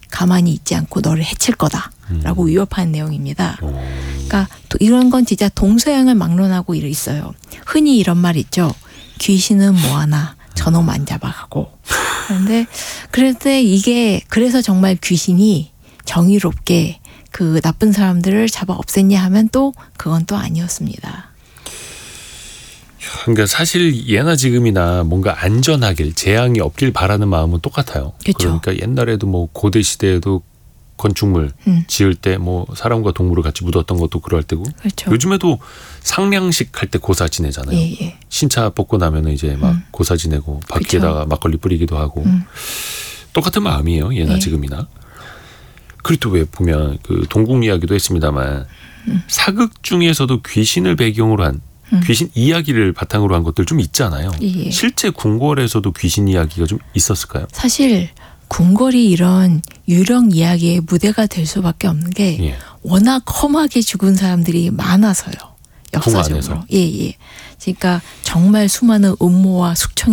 가만히 있지 않고 너를 해칠 거다라고 위협하는 내용입니다. 그러니까 이런 건 진짜 동서양을 막론하고 있어요. 흔히 이런 말 있죠. 귀신은 뭐하나 저놈 안 잡아가고. 그런데 그래서 정말 귀신이 정의롭게 그 나쁜 사람들을 잡아 없앴냐 하면 또 그건 또 아니었습니다. 그러니까 사실 예나 지금이나 뭔가 안전하길, 재앙이 없길 바라는 마음은 똑같아요. 그렇죠. 그러니까 옛날에도 뭐 고대 시대에도 건축물 지을 때 뭐 사람과 동물을 같이 묻었던 것도 그럴 때고. 그렇죠. 요즘에도 상량식 할 때 고사 지내잖아요. 예. 신차 뽑고 나면은 이제 막 고사 지내고 바퀴에다가 그렇죠. 막걸리 뿌리기도 하고. 똑같은 마음이에요. 예나 지금이나. 그리고 또 왜 보면 그 동궁 이야기도 했습니다만 사극 중에서도 귀신을 배경으로 한 귀신 이야기를 바탕으로 한 것들 좀 있잖아요. 예. 실제 궁궐에서도 귀신 이야기가 좀 있었을까요? 사실 궁궐이 이런 유령 이야기의 무대가 될 수밖에 없는 게 예. 워낙 험하게 죽은 사람들이 많아서요. 역사적으로. 궁 안에서. 예. 그러니까 정말 수많은 음모와 숙청이